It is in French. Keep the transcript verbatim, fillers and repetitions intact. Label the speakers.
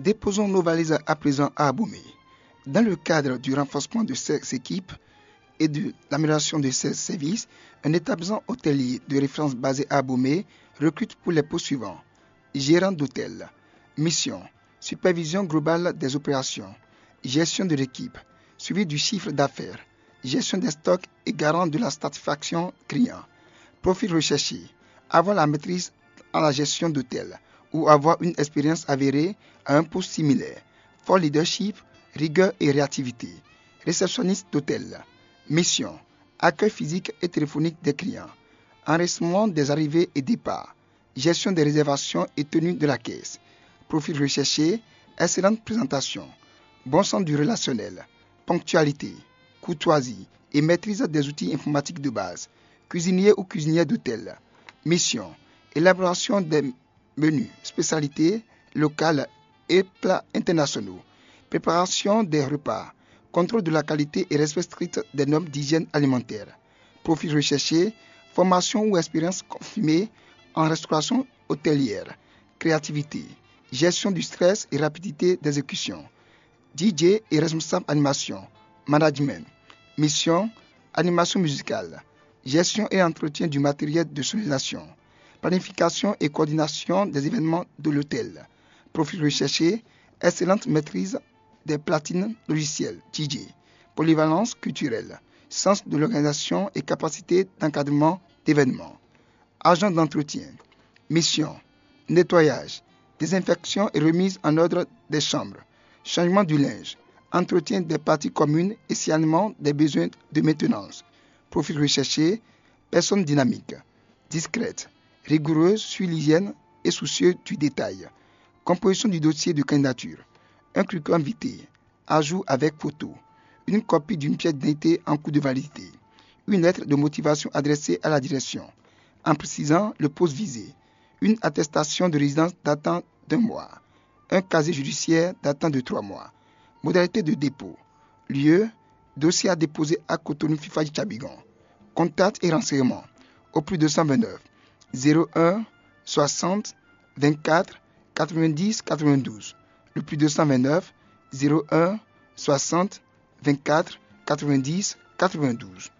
Speaker 1: Déposons nos valises à présent à Abomey. Dans le cadre du renforcement de ces équipes et de l'amélioration de ces services, un établissement hôtelier de référence basé à Abomey recrute pour les postes suivants. Gérant d'hôtel. Mission. Supervision globale des opérations. Gestion de l'équipe. Suivi du chiffre d'affaires. Gestion des stocks et garant de la satisfaction client. Profil recherché. Avoir la maîtrise en la gestion d'hôtel ou avoir une expérience avérée à un poste similaire. Fort leadership, rigueur et réactivité. Réceptionniste d'hôtel. Mission. Accueil physique et téléphonique des clients. Enregistrement des arrivées et départs. Gestion des réservations et tenue de la caisse. Profil recherché, excellente présentation. Bon sens du relationnel. Ponctualité, courtoisie et maîtrise des outils informatiques de base. Cuisinier ou cuisinière d'hôtel. Mission. Élaboration des menus, spécialités locales et plats internationaux. Préparation des repas. Contrôle de la qualité et respect strict des normes d'hygiène alimentaire. Profil recherché, formation ou expérience confirmée en restauration hôtelière. Créativité, gestion du stress et rapidité d'exécution. D J et responsable animation. Management. Mission, animation musicale. Gestion et entretien du matériel de sonorisation. Planification et coordination des événements de l'hôtel. Profil recherché, excellente maîtrise des platines logicielles, D J. Polyvalence culturelle. Sens de l'organisation et capacité d'encadrement d'événements. Agent d'entretien. Mission. Nettoyage. Désinfection et remise en ordre des chambres. Changement du linge. Entretien des parties communes et signalement des besoins de maintenance. Profil recherché. Personne dynamique. Discrète. Rigoureuse sur l'hygiène et soucieuse du détail. Composition du dossier de candidature. Un curriculum vitae. Ajout avec photo. Une copie d'une pièce d'identité en cours de validité. Une lettre de motivation adressée à la direction, en précisant le poste visé. Une attestation de résidence datant d'un mois. Un casier judiciaire datant de trois mois. Modalité de dépôt. Lieu, dossier à déposer à Cotonou FIFA du Tchabigon. Contact et renseignements. Au plus deux cent vingt-neuf zéro un soixante vingt-quatre quatre-vingt-dix quatre-vingt-douze. Le plus deux cent vingt-neuf zéro un soixante vingt-quatre quatre-vingt-dix quatre-vingt-douze.